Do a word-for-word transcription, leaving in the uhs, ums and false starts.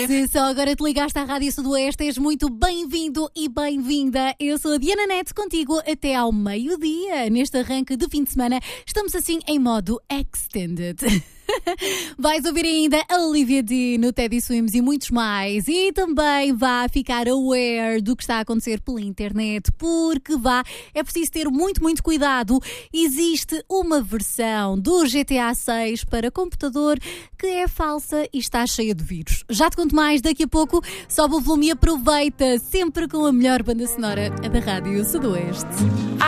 Se só agora te ligaste à Rádio Sudoeste, és muito bem-vindo e bem-vinda. Eu sou a Diana Neto, contigo até ao meio-dia. Neste arranque de fim de semana, estamos assim em modo extended. Vais ouvir ainda a Olivia D no Teddy Swims e muitos mais. E também vá ficar aware do que está a acontecer pela internet, porque vá, é preciso ter muito, muito cuidado. Existe uma versão do G T A seis para computador que é falsa e está cheia de vírus. Já te conto mais daqui a pouco. Sobe o volume e aproveita, sempre com a melhor banda sonora da Rádio Sudoeste.